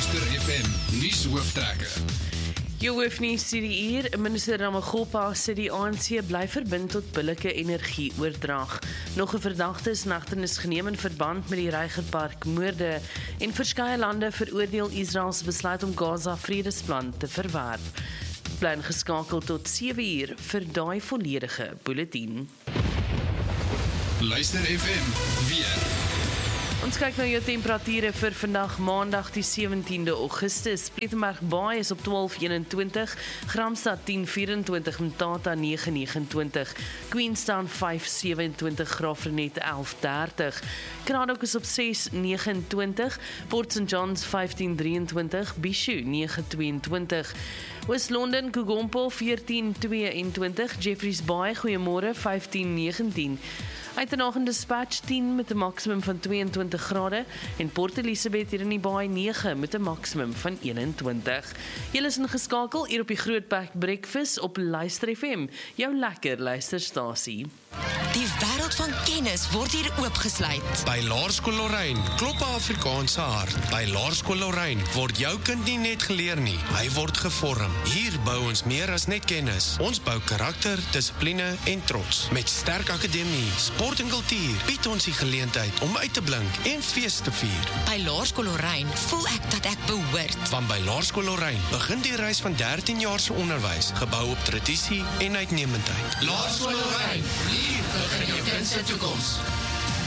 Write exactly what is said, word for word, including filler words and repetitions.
Luister F M, nuus hooftrekke. Jou hoofnuus hierdie uur, minister Ramaphosa sê die A N C bly verbind tot billike energieoordrag. Nog 'n verdagte is in hegtenis geneem in verband met die Reigerpark moorde en verskeie lande veroordeel Israel se besluit om Gaza vredesplan te verwerp. Bly geskakel tot sewe uur vir daai volledige bulletin. Luister F M, weer. Ons kyk na jou temperature vir vandag Maandag die sewentiende Augustus. Pietermaritzburg Baai is op twaalf eenentwintig, Gramstad tien vyf-en-twintig, Mthatha negen negenentwintig, Queenstown vyf sewentwintig, Graafrenet elf dertig, Kraddock is op ses negenentwintig, Port Saint Johns vyftien drieëntwintig, Bishu negen tweeëntwintig, Oos-London Kugompo veertien tweeëntwintig, Jeffreys Bay goeiemôre vyftien negentien, Uitenhage en Dispatch tien met 'n maksimum van tweeëntwintig grade en Port Elizabeth hier in die Baai negen met 'n maksimum van eenentwintig. Julle is ingeskakel hier op die Grootbek Breakfast op Luister F M, jou lekker luisterstasie. Die wêreld van kennis word hier oopgesluit. By Laerskool Lorraine klop 'n Afrikaanse hart. By Laerskool Lorraine word jou kind nie net geleer nie, hy word gevorm. Hier bou ons meer as net kennis. Ons bou karakter, dissipline en trots. Met sterk akademie, sport en kultuur bied ons die geleentheid om uit te blink en fees te vier. By Laerskool Lorraine voel ek dat ek behoort. Want by Laerskool Lorraine begin die reis van dertien jaar se onderwys, gebou op tradisie en uitnemendheid. Laerskool Lorraine, hier begin jou kind se toekoms.